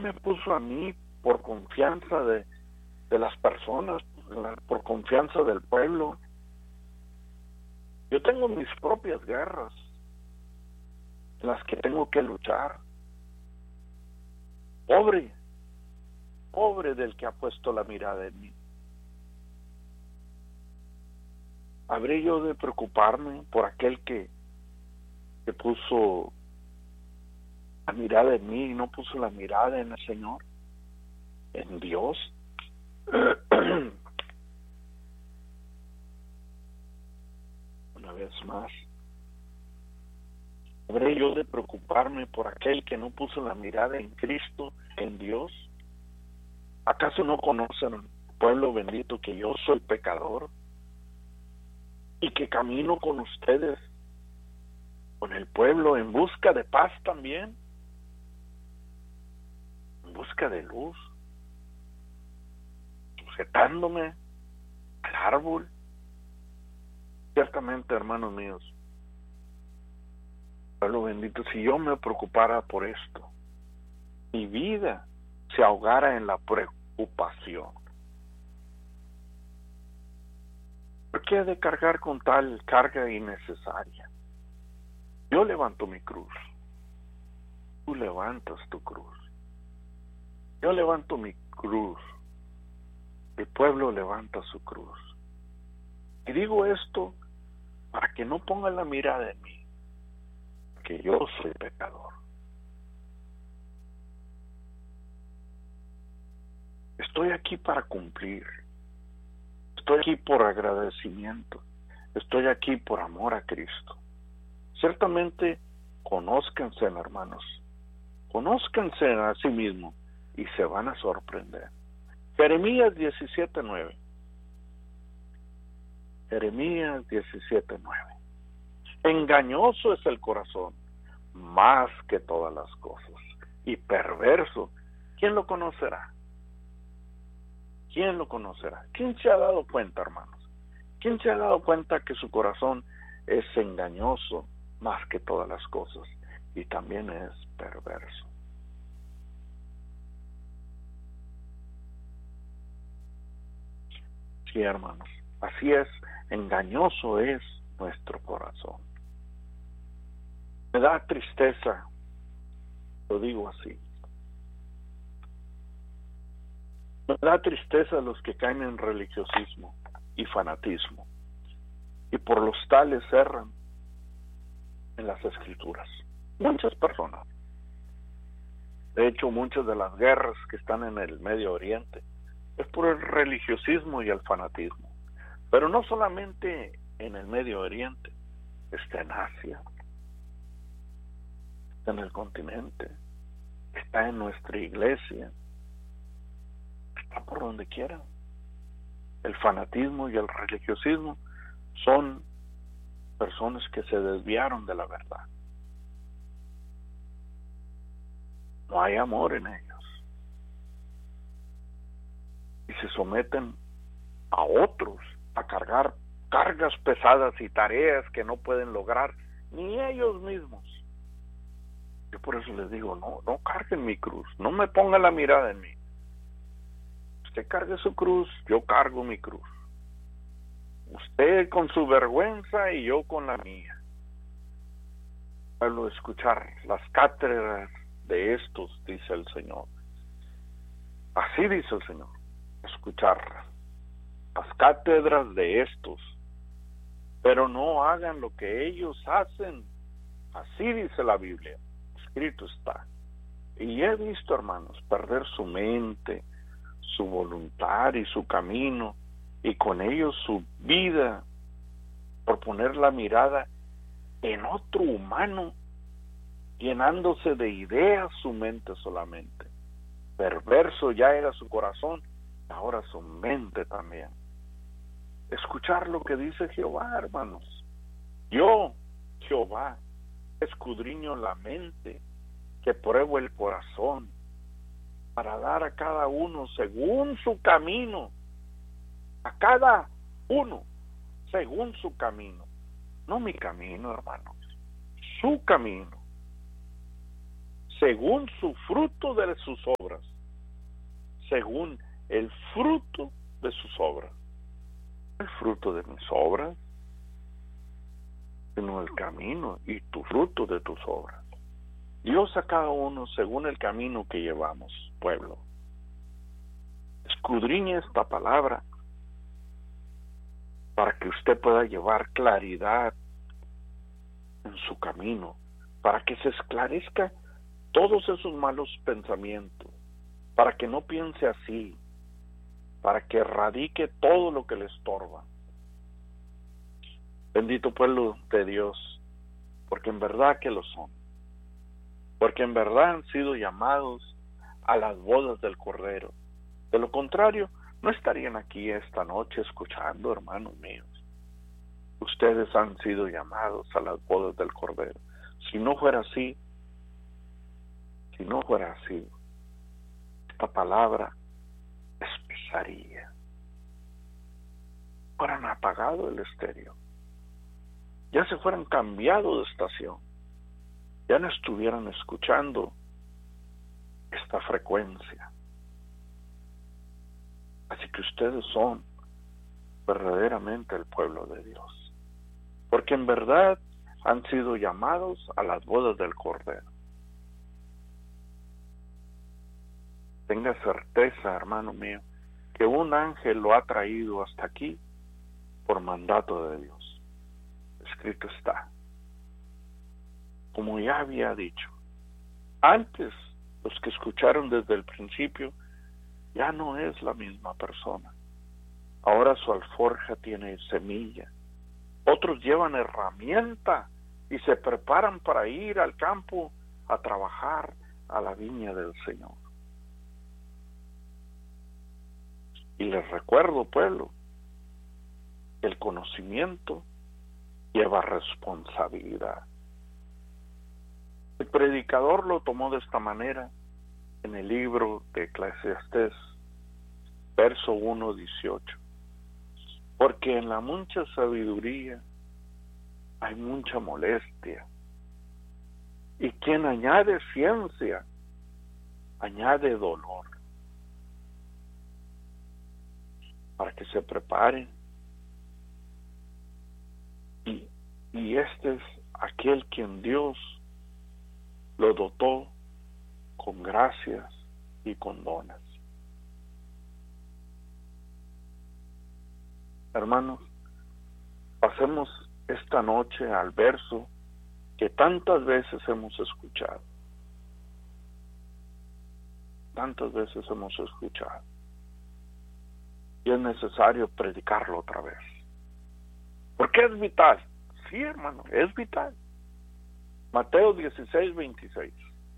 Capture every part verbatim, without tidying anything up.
me puso a mí por confianza de, de las personas, por confianza del pueblo. Yo tengo mis propias guerras en las que tengo que luchar. Pobre, pobre del que ha puesto la mirada en mí. ¿Habré yo de preocuparme por aquel que, que puso la mirada en mí y no puso la mirada en el Señor, en Dios? Una vez más, ¿habré yo de preocuparme por aquel que no puso la mirada en Cristo, en Dios? ¿Acaso no conocen, pueblo bendito, que yo soy pecador y que camino con ustedes, con el pueblo, en busca de paz también, en busca de luz, sujetándome al árbol? Ciertamente, hermanos míos, pueblo bendito, si yo me preocupara por esto, mi vida se ahogara en la preocupación. ¿Por qué he de cargar con tal carga innecesaria? Yo levanto mi cruz, tú levantas tu cruz. Yo levanto mi cruz, el pueblo levanta su cruz. Y digo esto para que no pongan la mirada en mí, que yo soy pecador. Estoy aquí para cumplir. Estoy aquí por agradecimiento. Estoy aquí por amor a Cristo. Ciertamente, conózcanse, hermanos. Conózcanse a sí mismos y se van a sorprender. Jeremías diecisiete nueve. Jeremías diecisiete nueve. Engañoso es el corazón, más que todas las cosas, y perverso. ¿Quién lo conocerá? ¿Quién lo conocerá? ¿Quién se ha dado cuenta, hermanos? ¿Quién se ha dado cuenta que su corazón es engañoso más que todas las cosas y también es perverso? Sí, hermanos, así es, engañoso es nuestro corazón. Me da tristeza, lo digo así. Me da tristeza los que caen en religiosismo y fanatismo, y por los tales erran en las escrituras. Muchas personas. De hecho, muchas de las guerras que están en el Medio Oriente es por el religiosismo y el fanatismo. Pero no solamente en el Medio Oriente, está en Asia, está en el continente, está en nuestra iglesia, está por donde quiera. El fanatismo y el religiosismo son personas que se desviaron de la verdad. No hay amor en ellos. Y se someten a otros a cargar cargas pesadas y tareas que no pueden lograr ni ellos mismos. Yo por eso les digo, no, no carguen mi cruz, no me pongan la mirada en mí. Usted cargue su cruz, yo cargo mi cruz. Usted con su vergüenza y yo con la mía. Puedo escuchar las cátedras de estos, dice el Señor. Así dice el Señor, escuchar las cátedras de estos, pero no hagan lo que ellos hacen. Así dice la Biblia, escrito está. Y he visto, hermanos, perder su mente, su voluntad y su camino, y con ellos su vida, por poner la mirada en otro humano, llenándose de ideas su mente solamente. Perverso ya era su corazón, ahora su mente también. Escuchar lo que dice Jehová, hermanos. Yo, Jehová, escudriño la mente, que pruebo el corazón, para dar a cada uno según su camino, a cada uno según su camino, no mi camino, hermanos, su camino, según su fruto de sus obras, según el fruto de sus obras. El fruto de mis obras, sino el camino y tu fruto de tus obras. Dios a cada uno según el camino que llevamos, pueblo. Escudriñe esta palabra para que usted pueda llevar claridad en su camino, para que se esclarezca todos esos malos pensamientos, para que no piense así, para que erradique todo lo que le estorba. Bendito pueblo de Dios, porque en verdad que lo son, porque en verdad han sido llamados a las bodas del Cordero. De lo contrario, no estarían aquí esta noche escuchando, hermanos míos. Ustedes han sido llamados a las bodas del Cordero. Si no fuera así, si no fuera así, esta palabra espesaría. Fueran apagado el estéreo, ya se fueran cambiado de estación, ya no estuvieran escuchando esta frecuencia. Así que ustedes son verdaderamente el pueblo de Dios, porque en verdad han sido llamados a las bodas del Cordero. Tenga certeza, hermano mío, que un ángel lo ha traído hasta aquí por mandato de Dios. Escrito está. Como ya había dicho, antes los que escucharon desde el principio ya no es la misma persona. Ahora su alforja tiene semilla. Otros llevan herramienta y se preparan para ir al campo a trabajar a la viña del Señor. Y les recuerdo, pueblo, que el conocimiento lleva responsabilidad. El predicador lo tomó de esta manera en el libro de Eclesiastés, verso uno dieciocho. Porque en la mucha sabiduría hay mucha molestia, y quien añade ciencia, añade dolor. Para que se preparen. Y, y este es aquel quien Dios lo dotó con gracias y con dones. Hermanos, pasemos esta noche al verso que tantas veces hemos escuchado. Tantas veces hemos escuchado. Y es necesario predicarlo otra vez. Porque es vital. Sí, hermano, es vital. Mateo dieciséis, veintiséis.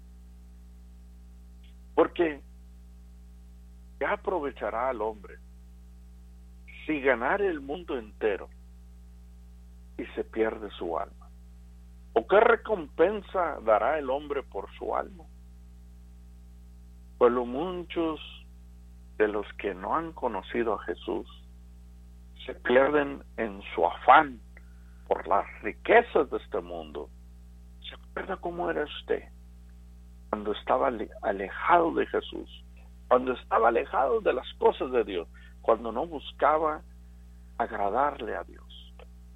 Porque ¿qué aprovechará al hombre si ganare el mundo entero y se pierde su alma? ¿O qué recompensa dará el hombre por su alma? Pues lo muchos de los que no han conocido a Jesús se pierden en su afán por las riquezas de este mundo. ¿Se acuerda cómo era usted cuando estaba alejado de Jesús? Cuando estaba alejado de las cosas de Dios, cuando no buscaba agradarle a Dios.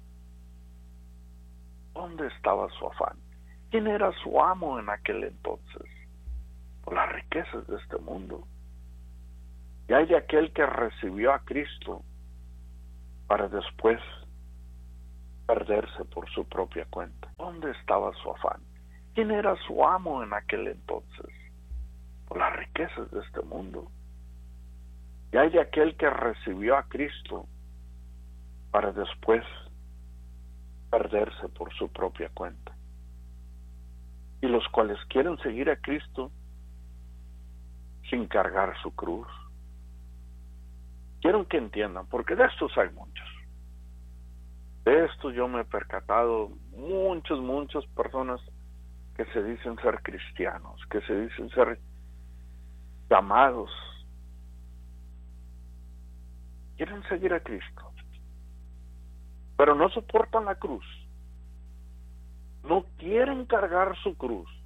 ¿Dónde estaba su afán? ¿Quién era su amo en aquel entonces? Por las riquezas de este mundo. Y hay de aquel que recibió a Cristo para después perderse por su propia cuenta. ¿Dónde estaba su afán? ¿Quién era su amo en aquel entonces? Por las riquezas de este mundo. Y hay de aquel que recibió a Cristo para después perderse por su propia cuenta. Y los cuales quieren seguir a Cristo sin cargar su cruz. Quiero que entiendan, porque de estos hay muchos. De estos yo me he percatado, muchas, muchas personas que se dicen ser cristianos, que se dicen ser llamados. Quieren seguir a Cristo, pero no soportan la cruz. No quieren cargar su cruz.